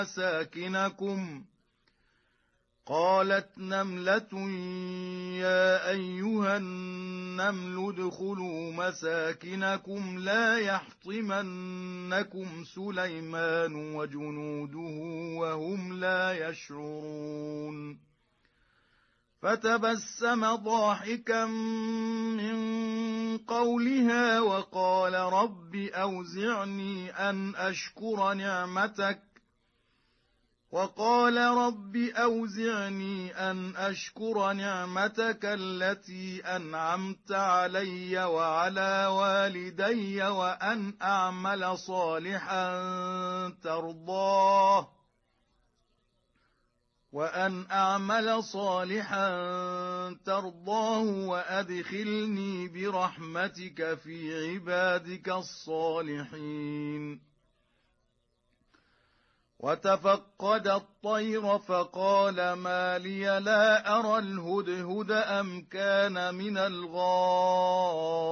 مساكنكم قالت نملة يا أيها النمل ادخلوا مساكنكم لا يحطمنكم سليمان وجنوده وهم لا يشعرون فتبسم ضاحكا من قولها وقال رب أوزعني أن أشكر نعمتك التي أنعمت علي وعلى والدي وأن أعمل صالحا ترضاه وأدخلني برحمتك في عبادك الصالحين وتفقد الطير فقال ما لي لا أرى الهدهد أم كان من الغائبين